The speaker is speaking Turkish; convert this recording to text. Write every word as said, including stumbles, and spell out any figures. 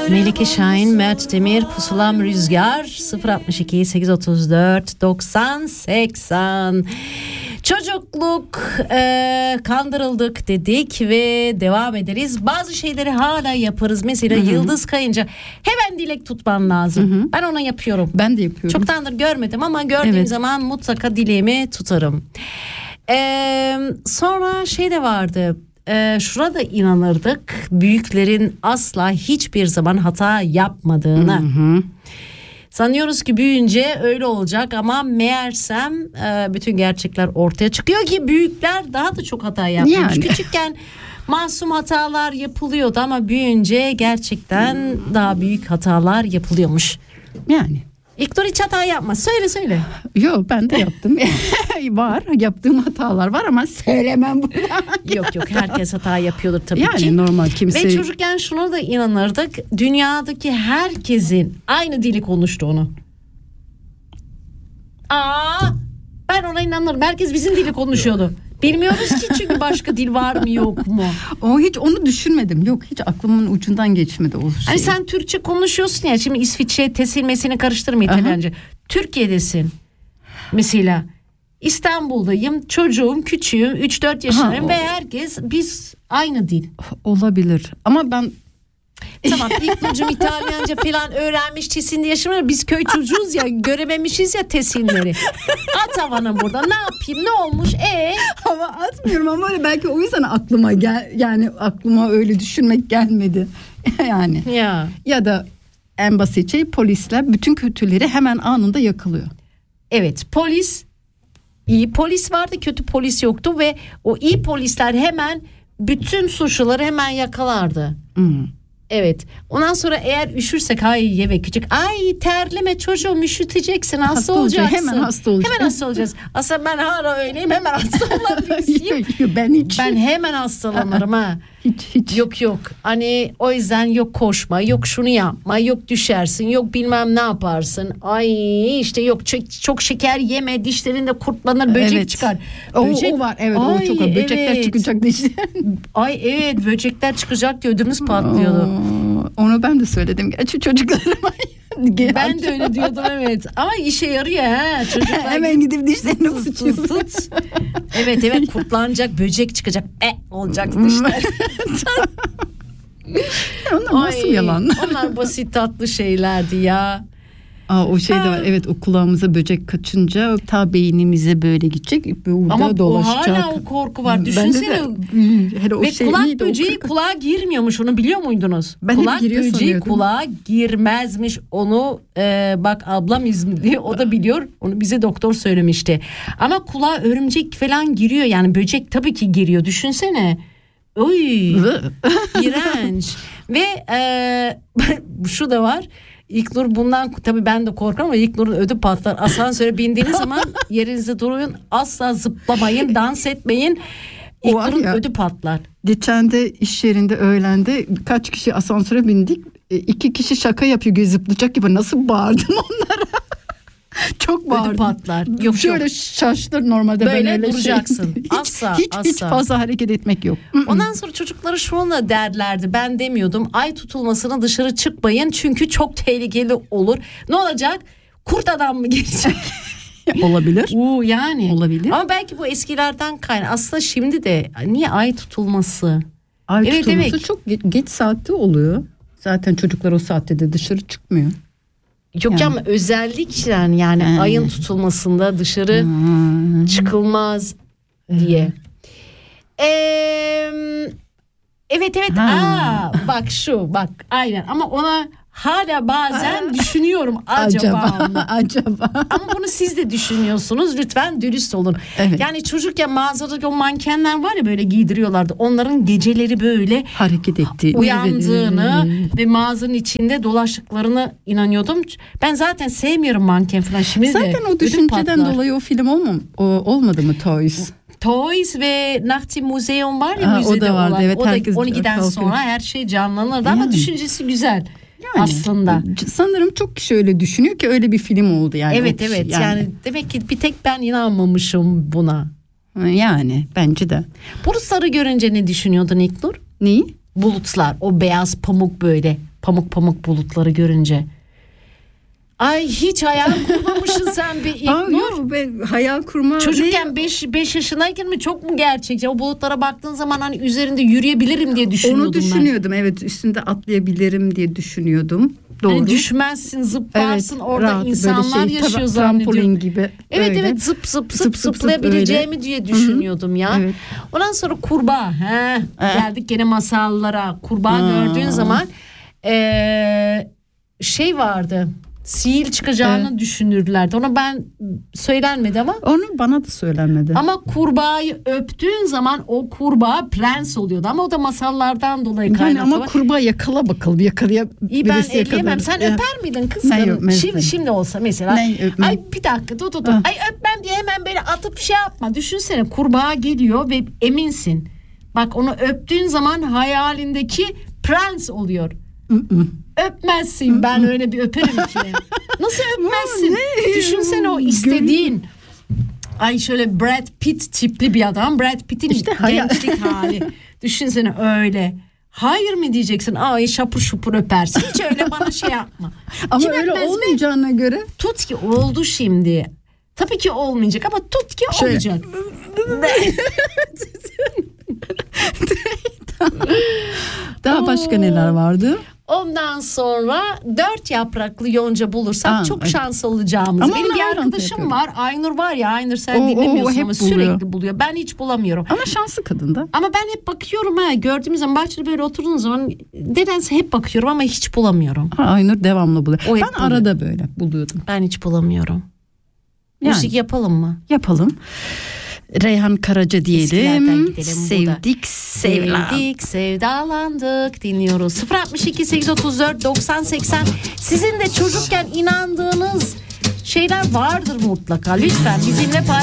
Melike Şahin, Mert Demir, Pusulam Rüzgar. Sıfır altmış iki sekiz otuz dört doksan seksen. Çocukluk, e, kandırıldık dedik ve devam ederiz. Bazı şeyleri hala yaparız. Mesela Hı-hı. yıldız kayınca hemen dilek tutman lazım. Hı-hı. Ben onu yapıyorum. Ben de yapıyorum. Çoktandır görmedim ama gördüğüm evet. zaman mutlaka dileğimi tutarım. E, sonra şey de vardı. E, şuna da inanırdık. Büyüklerin asla hiçbir zaman hata yapmadığına. Hı-hı. Sanıyoruz ki büyüyünce öyle olacak ama meğersem e, bütün gerçekler ortaya çıkıyor ki büyükler daha da çok hata yapmış. Yani. Küçükken masum hatalar yapılıyordu ama büyüyünce gerçekten daha büyük hatalar yapılıyormuş. Yani. İlknur hiç hata yapma. Söyle söyle. Yok ben de yaptım. Var. Yaptığım hatalar var ama söylemem burada. Yok yok herkes hata yapıyordur tabii yani ki. Yani normal kimse. Ve çocukken şuna da inanırdık. Dünyadaki herkesin aynı dili konuştuğunu. Aa, ben ona inanırım. Herkes bizim dili konuşuyordu. Bilmiyoruz ki çünkü başka dil var mı yok mu? O hiç onu düşünmedim. Yok hiç aklımın ucundan geçmedi o şey. Hani sen Türkçe konuşuyorsun ya. Şimdi İsviçre tesilmesini karıştırma İtalyanca. Türkiye'desin. Mesela İstanbul'dayım. Çocuğum, küçüğüm, üç dört yaşındayım ha, ve herkes biz aynı dil. Olabilir. Ama ben tamam İlknur'cum İtalyanca falan öğrenmiş Tesin'de yaşamıyor. Biz köy çocuğuz ya görememişiz ya Tesinleri. At havanı burada ne yapayım ne olmuş e Hava atmıyorum ama öyle belki o yüzden aklıma gel yani aklıma öyle düşünmek gelmedi. yani. Ya. Ya da en basit şey polisler bütün kötüleri hemen anında yakalıyor. Evet polis iyi polis vardı kötü polis yoktu ve o iyi polisler hemen bütün suçluları hemen yakalardı. Hmm. Evet. Ondan sonra eğer üşürsek ay yeme küçük. Ay terleme çocuğum üşüteceksin hasta, hasta olacaksın. Hemen hasta olacağız. Hemen hasta olacağız. Aslında ben hala öyleyim hemen hasta olan birisiyim. ben hiç. Ben hemen hastalanırım ha. Hiç hiç. Yok yok. Hani o yüzden yok koşma, yok şunu yapma, yok düşersin, yok bilmem ne yaparsın. Ay işte yok çok, çok şeker yeme, dişlerinde kurtlanır, böcek evet. çıkar. Böcek... O, o var evet Ay, o çok böcekler evet. çıkacak dişlerin. Ay evet böcekler çıkacak diye ödümüz patlıyordu. Oo, onu ben de söyledim. Gerçi çocuklarıma. Ben de öyle diyordum evet. Ama işe yarıyor ha. Çocuklar hemen gidip dişlerini sıçıyor. Evet evet kurtlanacak, böcek çıkacak. E olacak dişler. Onlar nasıl yalan? Onlar basit tatlı şeylerdi ya. Aa, o şey de var evet o kulağımıza böcek kaçınca ta beynimize böyle gidecek burada ama dolaşacak. Ama hala o korku var düşünsene. De, o ve şey kulak neydi, böceği o... kulağa girmiyormuş onu biliyor muydunuz? Ben kulak böceği sanıyordum. kulağa girmezmiş onu e, bak ablam İzmirli o da biliyor onu bize doktor söylemişti. Ama kulağa örümcek falan giriyor yani böcek tabii ki giriyor düşünsene. Oy iğrenç ve e, şu da var. İlknur bundan tabii ben de korkarım ama İlknur'un ödü patlar. Asansöre bindiğiniz zaman yerinizde durun. Asla zıplamayın, dans etmeyin. İlknur'un ödü patlar. Geçen de iş yerinde öğlende kaç kişi asansöre bindik. İki kişi şaka yapıyor zıplayacak gibi. Nasıl bağırdım onlara? Çok bağırdım. Ödü patlar. Yok, şöyle yok. şaştır normalde böyle ben öyle duracaksın. Şey. Asla, hiç, asla. Hiç fazla hareket etmek yok. Ondan sonra çocuklara şunu derlerdi. Ben demiyordum. Ay tutulmasına dışarı çıkmayın. Çünkü çok tehlikeli olur. Ne olacak? Kurt adam mı gelecek? Olabilir. Uuu yani. Olabilir. Ama belki bu eskilerden kaynak. Aslında şimdi de niye ay tutulması? Ay evet, tutulması evet. çok geç saatte oluyor. Zaten çocuklar o saatte de dışarı çıkmıyor. Yok yani. Ama özellikle yani, yani hmm. ayın tutulmasında dışarı hmm. çıkılmaz diye. Ee, evet evet. Aa, bak şu bak aynen ama ona hala bazen düşünüyorum acaba acaba, acaba. Ama bunu siz de düşünüyorsunuz lütfen dürüst olun. Evet. Yani çocukken mağazadaki o mankenler var ya böyle giydiriyorlardı. Onların geceleri böyle hareket ettiğini, uyandığını ve mağazanın içinde dolaştıklarını inanıyordum. Ben zaten sevmiyorum manken falan. Şimdi zaten de o düşünceden dolayı o film olmam, o, olmadı mı Toys? Toys ve Nacht Museum var ya ha, müzede o da vardı, olan. evet, o da on ikiden kalkıyor. Sonra her şey canlanırdı yani. Ama düşüncesi güzel. Yani, aslında. Sanırım çok kişi öyle düşünüyor ki öyle bir film oldu yani. Evet evet yani. yani demek ki bir tek ben inanmamışım buna. Yani bence de. Bulutları görünce ne düşünüyordun İlknur? Neyi? Bulutlar o beyaz pamuk böyle pamuk pamuk bulutları görünce. Ay hiç hayal kurmamışsın sen bir İlknur. Ben hayal kurma. Çocukken beş yaşındayken mi çok mu gerçekçi? O bulutlara baktığın zaman hani üzerinde yürüyebilirim diye düşünüyordum. Onu düşünüyordum ben. Evet, üstünde atlayabilirim diye düşünüyordum. Doğru. Yani düşmezsin, zıplarsın, evet, orada rahat, insanlar şey, yaşıyor zannediyorum. Gibi. Evet öyle. evet zıp zıp zıp, zıp zıplayabileceğimi zıp, diye düşünüyordum. Hı-hı. Ya. Evet. Ondan sonra kurbağa. He. Ee. Geldik gene masallara. Kurbağa Aa. gördüğün zaman ee, şey vardı. Sihir çıkacağını evet. düşünürlerdi. Ona ben söylenmedi ama. Onu bana da söylenmedi. Ama kurbağayı öptüğün zaman o kurbağa prens oluyordu. Ama o da masallardan dolayı kaynaklı. Yani ama kurbağa yakala bakalım. Yakalaya İyi ben elleyemem. Sen yani. Öper miydin kızım? Şimdi, şimdi olsa mesela. Ay bir dakika dur dur dur. Ay öpmem diye hemen böyle atıp şey yapma. Düşünsene kurbağa geliyor ve eminsin. Bak onu öptüğün zaman hayalindeki prens oluyor. Öpmezsin, ben öyle bir öperim ki. Nasıl öpmezsin? Düşünsene o istediğin. Ay şöyle Brad Pitt tipli bir adam. Brad Pitt'in işte gençlik hali. Düşünsene öyle. Hayır mı diyeceksin? Ay şapur şupur öpersin. Hiç öyle bana şey yapma. Ama kim öyle olmayacağına mi? Göre. Tut ki oldu şimdi. Tabii ki olmayacak ama tut ki şöyle. Olacak. Daha başka neler vardı? Ondan sonra dört yapraklı yonca bulursak Aa, çok evet. şanslı olacağımız. Ama benim bir arkadaşım var. Aynur var ya. Aynur sen o, dinlemiyorsun o, ama buluyor. Sürekli buluyor. Ben hiç bulamıyorum. Ama şanslı kadın da. Ama ben hep bakıyorum ha. Gördüğümüz zaman bahçede böyle oturduğum zaman nedense hep bakıyorum ama hiç bulamıyorum. Ha, Aynur devamlı buluyor. O ben buluyor. Arada böyle buluyordum. Ben hiç bulamıyorum. Yani, müzik yapalım mı? Yapalım. Reyhan Karaca diyelim. Sevdik, sevdik, sevdalandık dinliyoruz. sıfır altmış iki sekiz otuz dört doksan seksen. Sizin de çocukken inandığınız şeyler vardır mutlaka. Lütfen bizimle paylaşın.